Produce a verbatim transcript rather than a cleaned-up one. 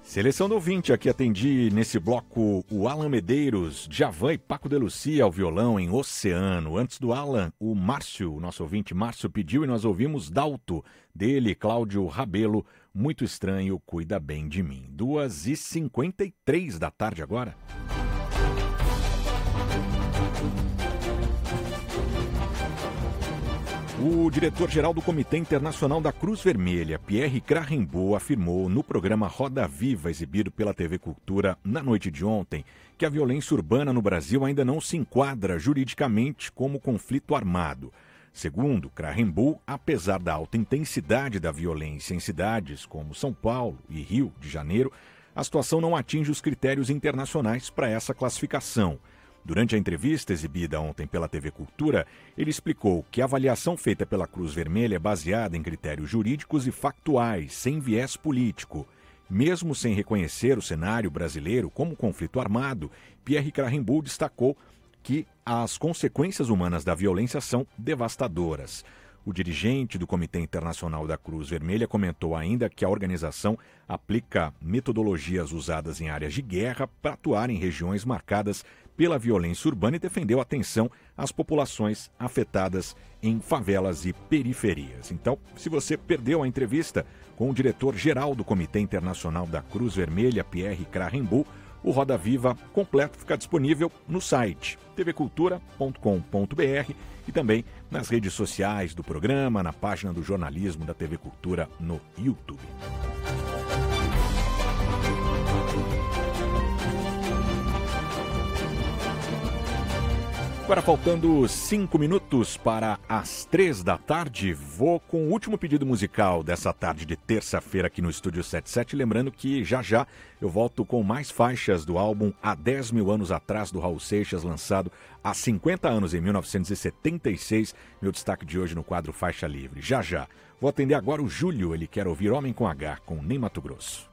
Seleção do ouvinte, aqui atendi nesse bloco o Alan Medeiros, Djavan e Paco de Lucia ao violão em Oceano. Antes do Alan, o Márcio, o nosso ouvinte Márcio pediu e nós ouvimos Dalto, dele, Cláudio Rabelo, Muito Estranho, Cuida Bem de Mim. duas e cinquenta e três da tarde agora. O diretor-geral do Comitê Internacional da Cruz Vermelha, Pierre Krahenbuhl, afirmou no programa Roda Viva, exibido pela T V Cultura na noite de ontem, que a violência urbana no Brasil ainda não se enquadra juridicamente como conflito armado. Segundo Krahenbuhl, apesar da alta intensidade da violência em cidades como São Paulo e Rio de Janeiro, a situação não atinge os critérios internacionais para essa classificação. Durante a entrevista exibida ontem pela T V Cultura, ele explicou que a avaliação feita pela Cruz Vermelha é baseada em critérios jurídicos e factuais, sem viés político. Mesmo sem reconhecer o cenário brasileiro como conflito armado, Pierre Krahenbuhl destacou que as consequências humanas da violência são devastadoras. O dirigente do Comitê Internacional da Cruz Vermelha comentou ainda que a organização aplica metodologias usadas em áreas de guerra para atuar em regiões marcadas pela violência urbana e defendeu atenção às populações afetadas em favelas e periferias. Então, se você perdeu a entrevista com o diretor-geral do Comitê Internacional da Cruz Vermelha, Pierre Krahenbuhl, o Roda Viva completo fica disponível no site t v cultura ponto com ponto b r e também nas redes sociais do programa, na página do jornalismo da T V Cultura no YouTube. Agora faltando cinco minutos para as três da tarde, vou com o último pedido musical dessa tarde de terça-feira aqui no Estúdio setenta e sete. Lembrando que já já eu volto com mais faixas do álbum Há dez mil anos atrás, do Raul Seixas, lançado há cinquenta anos, em mil novecentos e setenta e seis. Meu destaque de hoje no quadro Faixa Livre. Já já. Vou atender agora o Júlio, ele quer ouvir Homem com H, com Ney Matogrosso.